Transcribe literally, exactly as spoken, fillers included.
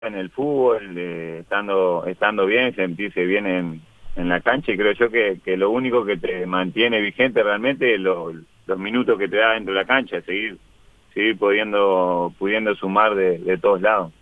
en el fútbol, eh, estando estando bien, sentirse bien en, en la cancha, y creo yo que, que lo único que te mantiene vigente realmente es lo, los minutos que te da dentro de la cancha, seguir seguir pudiendo pudiendo sumar de, de todos lados.